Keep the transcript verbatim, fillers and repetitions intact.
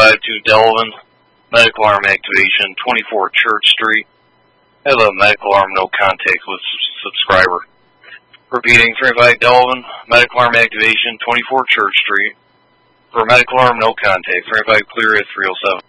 five two Delvin, medical arm activation, twenty-four Church Street. Have a medical arm no contact with subscriber. Repeating, three five Delvin, medical arm activation, twenty-four Church Street. For medical arm no contact, three five clear at three oh seven.